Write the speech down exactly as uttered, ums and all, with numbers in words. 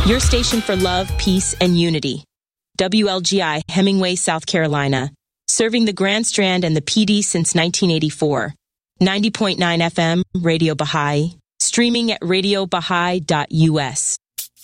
Your station for love, peace, and unity. W L G I, Hemingway, South Carolina. Serving the Grand Strand and the P D since nineteen eighty-four. ninety point nine F M, Radio Baha'i. Streaming at radio baha'i dot U S.